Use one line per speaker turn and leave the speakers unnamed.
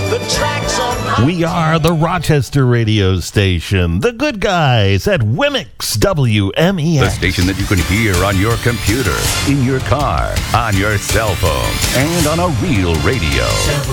The tracks on
We are the Rochester radio station, the good guys at Wemix WMEX.
The station that you can hear on your computer, in your car, on your cell phone, and on a real radio.